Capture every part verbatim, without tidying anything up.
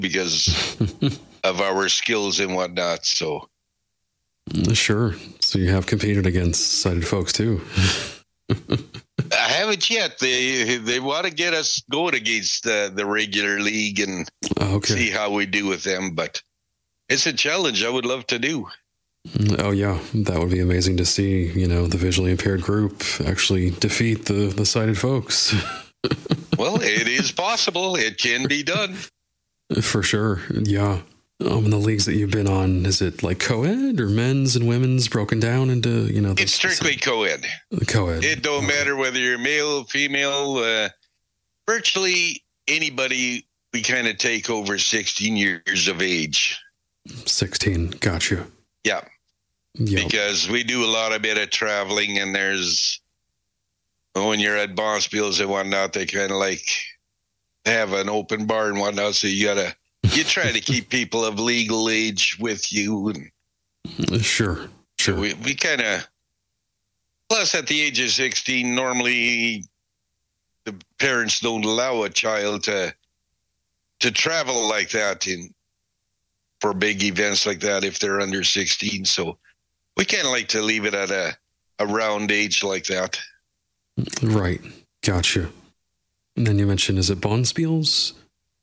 because of our skills and whatnot. So, sure. So you have competed against sighted folks too. I haven't yet. They they want to get us going against the, the regular league and okay. see how we do with them. But it's a challenge I would love to do. Oh, yeah. That would be amazing to see, you know, the visually impaired group actually defeat the, the sighted folks. Well, it is possible. It can be done. For sure. Yeah. Um, in the leagues that you've been on, is it like co-ed or men's and women's broken down into, you know... It's strictly co-ed. Co-ed. It don't okay. matter whether you're male, female, uh, virtually anybody we kind of take over sixteen years of age. sixteen. Gotcha. Yeah. Yep. Because we do a lot of bit of traveling, and there's, when you're at Bonspiels and whatnot, they kind of like have an open bar and whatnot, so you gotta, you try to keep people of legal age with you. And sure, sure. We, we kind of, plus at the age of sixteen, normally the parents don't allow a child to to travel like that in for big events like that if they're under sixteen. So we kind of like to leave it at a, a round age like that. Right. Gotcha. And then you mentioned, is it Bonspiels?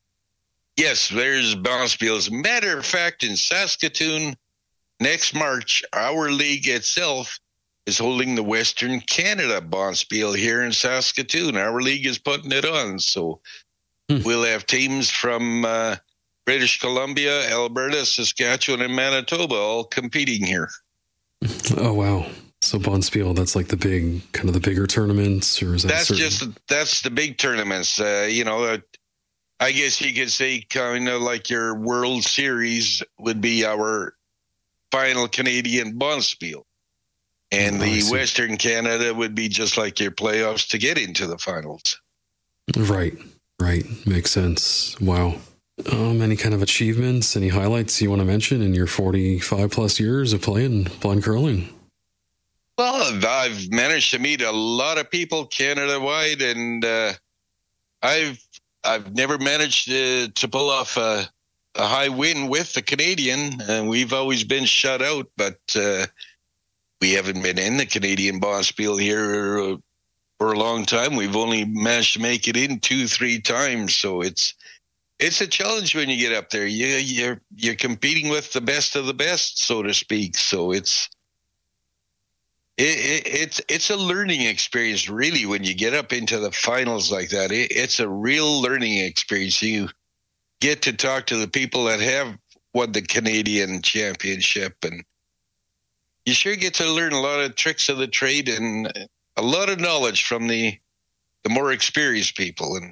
Yes, there's Bonspiels. Matter of fact, in Saskatoon, next March, our league itself is holding the Western Canada Bonspiel here in Saskatoon. Our league is putting it on. So hmm. we'll have teams from uh, British Columbia, Alberta, Saskatchewan, and Manitoba all competing here. Oh, wow. So Bonspiel, that's like the big, kind of the bigger tournaments, or is that That's certain... just, that's the big tournaments. Uh, you know, uh, I guess you could say kind of like your World Series would be our final Canadian Bonspiel. And oh, the Western Canada would be just like your playoffs to get into the finals. Right, right. Makes sense. Wow. Um, any kind of achievements, any highlights you want to mention in your forty-five plus years of playing blind curling? Well, I've managed to meet a lot of people Canada-wide, and uh, I've I've never managed to, to pull off a, a high win with the Canadian, and we've always been shut out, but uh, we haven't been in the Canadian Bonspiel here for a long time. We've only managed to make it in two, three times, so it's it's a challenge when you get up there. You, you're you're competing with the best of the best, so to speak. So it's it, it, it's it's a learning experience, really, when you get up into the finals like that. It, it's a real learning experience. You get to talk to the people that have won the Canadian Championship, and you sure get to learn a lot of tricks of the trade and a lot of knowledge from the the more experienced people. And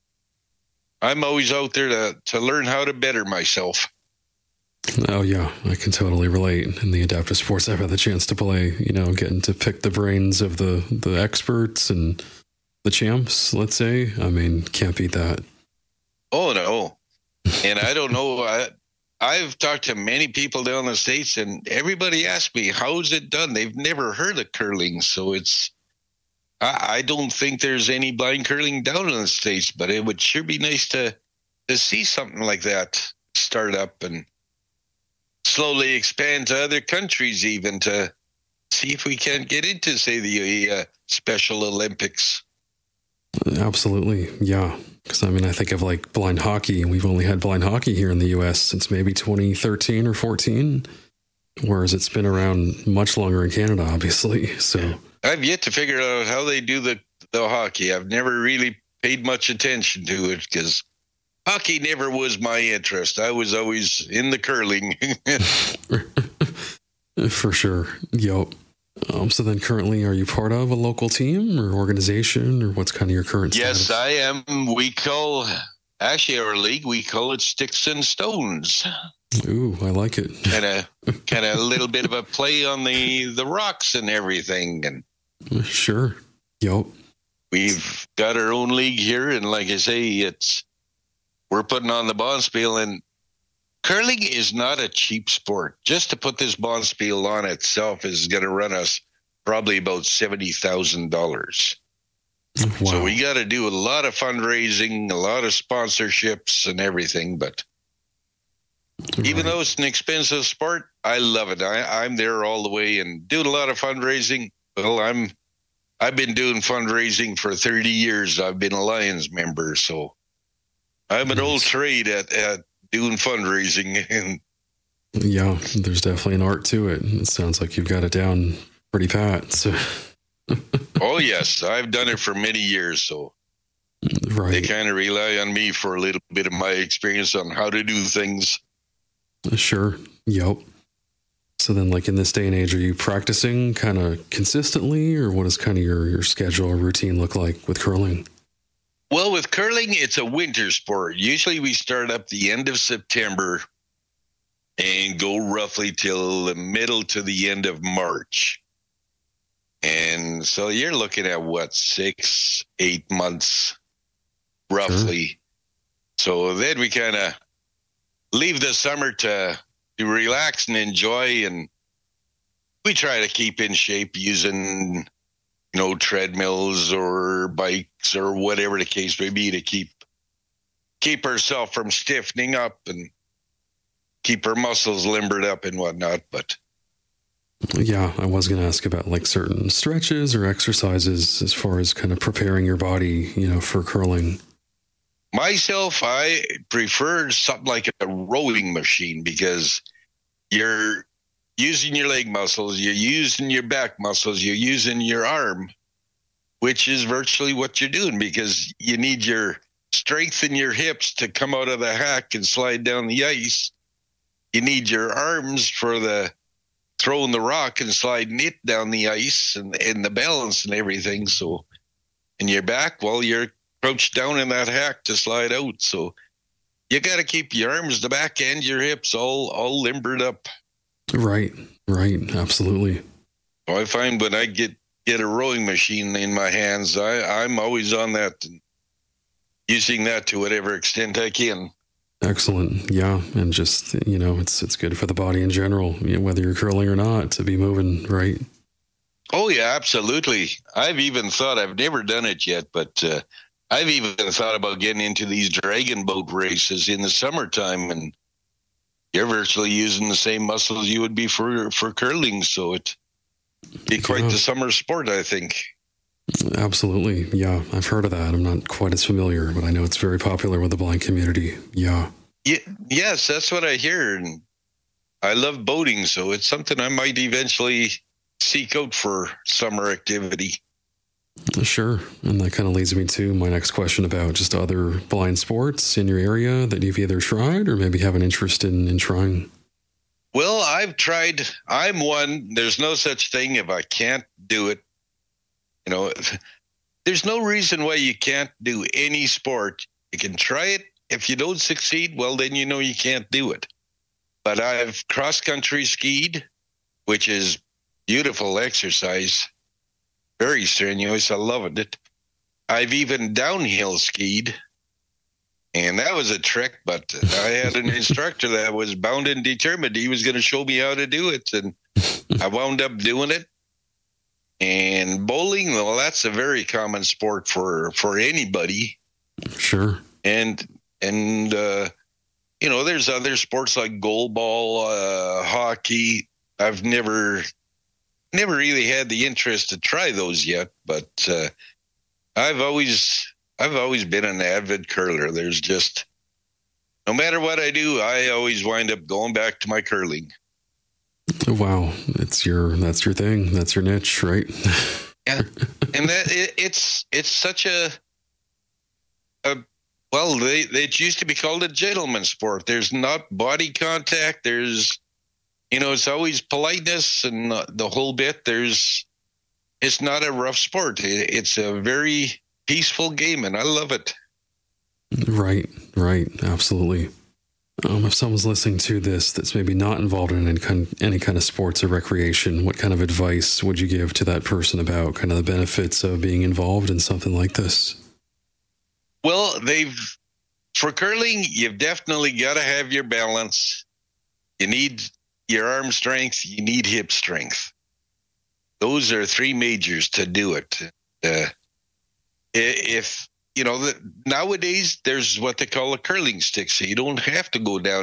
I'm always out there to, to learn how to better myself. Oh, yeah, I can totally relate. In the adaptive sports, I've had the chance to play, you know, getting to pick the brains of the, the experts and the champs, let's say. I mean, can't beat that. Oh, no. And I don't know. I, I've talked to many people down in the States, and everybody asks me, how's it done? They've never heard of curling, so it's... I, I don't think there's any blind curling down in the States, but it would sure be nice to, to see something like that start up and slowly expand to other countries, even to see if we can get into, say, the uh, Special Olympics. Absolutely, yeah. Because, I mean, I think of, like, blind hockey, and we've only had blind hockey here in the U S since maybe twenty thirteen or fourteen, whereas it's been around much longer in Canada, obviously, so... I've yet to figure out how they do the, the hockey. I've never really paid much attention to it because hockey never was my interest. I was always in the curling. For sure. Yep. Um, so then currently, are you part of a local team or organization, or what's kind of your current Yes, status? I am. We call, actually our league, we call it Sticks and Stones. Ooh, I like it. Kind of kind of a little bit of a play on the, the rocks and everything. And sure. Yep. We've got our own league here, and like I say, it's we're putting on the Bonspiel, and curling is not a cheap sport. Just to put this Bonspiel on itself is going to run us probably about seventy thousand dollars. Wow. So we got to do a lot of fundraising, a lot of sponsorships and everything, but Even Right. though it's an expensive sport, I love it. I, I'm there all the way and doing a lot of fundraising. Well, I'm I've been doing fundraising for thirty years. I've been a Lions member, so I'm an Nice. old trade at, at doing fundraising. And Yeah, there's definitely an art to it. It sounds like you've got it down pretty pat. So, oh yes, I've done it for many years. So they right. kind of rely on me for a little bit of my experience on how to do things. Sure. Yep. So then, like in this day and age, are you practicing kind of consistently, or what does kind of your, your schedule or routine look like with curling? Well, with curling, it's a winter sport. Usually we start up the end of September and go roughly till the middle to the end of March. And so you're looking at what, six, eight months roughly. Sure. So then we kind of leave the summer to, to relax and enjoy. And we try to keep in shape using, you know, treadmills or bikes or whatever the case may be to keep keep ourselves from stiffening up and keep our muscles limbered up and whatnot. But yeah, I was going to ask about like certain stretches or exercises as far as kind of preparing your body, you know, for curling. Myself, I prefer something like a rowing machine because you're using your leg muscles, you're using your back muscles, you're using your arm, which is virtually what you're doing because you need your strength in your hips to come out of the hack and slide down the ice. You need your arms for the throwing the rock and sliding it down the ice and, and the balance and everything. So, and your back, well, you're crouched down in that hack to slide out. So you got to keep your arms, the back end, your hips all, all limbered up. Right, right, absolutely. I find when I get, get a rowing machine in my hands, I, I'm always on that and using that to whatever extent I can. Excellent. Yeah. And just, you know, it's it's good for the body in general, you know, whether you're curling or not, to be moving, right? Oh, yeah, absolutely. I've even thought, I've never done it yet, but uh, I've even thought about getting into these dragon boat races in the summertime, and you're virtually using the same muscles you would be for, for curling, so it'd be quite yeah. the summer sport, I think. Absolutely. Yeah, I've heard of that. I'm not quite as familiar, but I know it's very popular with the blind community. Yeah. yeah yes, that's what I hear. And I love boating, so it's something I might eventually seek out for summer activity. Sure. And that kind of leads me to my next question about just other blind sports in your area that you've either tried or maybe have an interest in, in trying. Well, I've tried. I'm one. There's no such thing if I can't do it. You know, there's no reason why you can't do any sport. You can try it. If you don't succeed, well, then you know you can't do it. But I've cross-country skied, which is beautiful exercise, very strenuous. I loved it. I've even downhill skied, and that was a trick, but I had an instructor that was bound and determined. He was going to show me how to do it, and I wound up doing it. And bowling, well, that's a very common sport for, for anybody. Sure. And, and uh, you know, there's other sports like goalball, uh, hockey. I've never, never really had the interest to try those yet, but uh, I've always, I've always been an avid curler. There's just, no matter what I do, I always wind up going back to my curling. Wow, it's your that's your thing. That's your niche, right? Yeah, and that it, it's it's such a a well, they it used to be called a gentleman's sport. There's not body contact. There's, you know, it's always politeness and the whole bit. There's, it's not a rough sport. It, it's a very peaceful game, and I love it. Right, right, absolutely. Um, if someone's listening to this that's maybe not involved in any kind, any kind of sports or recreation, what kind of advice would you give to that person about kind of the benefits of being involved in something like this? Well, they've, for curling, you've definitely got to have your balance. You need your arm strength. You need hip strength. Those are three majors to do it. Uh, if, you know, the, nowadays there's what they call a curling stick, so you don't have to go down